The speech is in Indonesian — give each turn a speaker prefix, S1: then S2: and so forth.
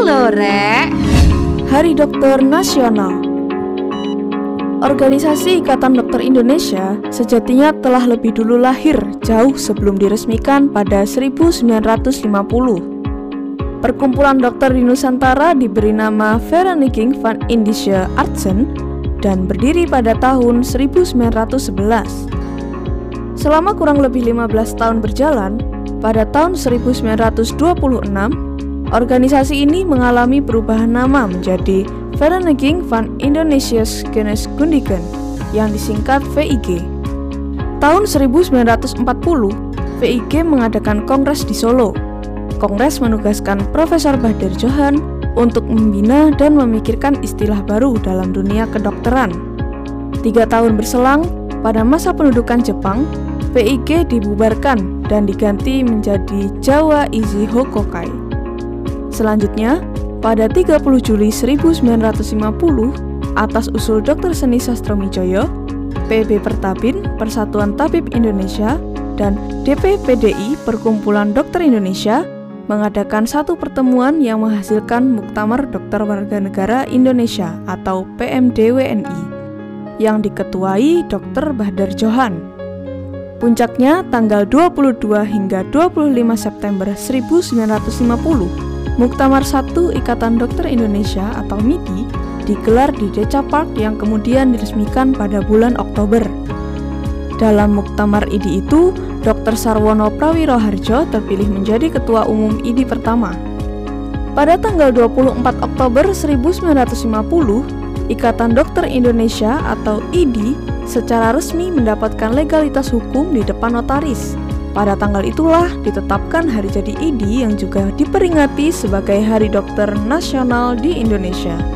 S1: lho, Rek.
S2: Hari Dokter Nasional. Organisasi Ikatan Dokter Indonesia sejatinya telah lebih dulu lahir jauh sebelum diresmikan pada 1950. Perkumpulan dokter di Nusantara diberi nama Vereniging van Indische Artsen dan berdiri pada tahun 1911. Selama kurang lebih 15 tahun berjalan, pada tahun 1926, organisasi ini mengalami perubahan nama menjadi Vereniging van Indonesische Geneeskundigen yang disingkat VIG. Tahun 1940, VIG mengadakan kongres di Solo. Kongres menugaskan Profesor Bahdar Djohan untuk membina dan memikirkan istilah baru dalam dunia kedokteran. 3 tahun berselang, pada masa pendudukan Jepang, VIG dibubarkan dan diganti menjadi Jawa Izzi Hokokai. Selanjutnya, pada 30 Juli 1950, atas usul Dr. Seni Sastromijoyo, PB Pertabin, Persatuan Tabib Indonesia, dan DPPDI, Perkumpulan Dokter Indonesia, mengadakan satu pertemuan yang menghasilkan Muktamar Dokter Warganegara Indonesia atau PMDWNI, yang diketuai Dr. Bahdar Djohan. Puncaknya tanggal 22 hingga 25 September 1950, Muktamar 1 Ikatan Dokter Indonesia atau MIDI digelar di Deca Park yang kemudian diresmikan pada bulan Oktober. Dalam Muktamar IDI itu, Dr. Sarwono Prawiroharjo terpilih menjadi Ketua Umum IDI pertama. Pada tanggal 24 Oktober 1950, Ikatan Dokter Indonesia atau IDI secara resmi mendapatkan legalitas hukum di depan notaris. Pada tanggal itulah ditetapkan hari jadi IDI yang juga diperingati sebagai Hari Dokter Nasional di Indonesia.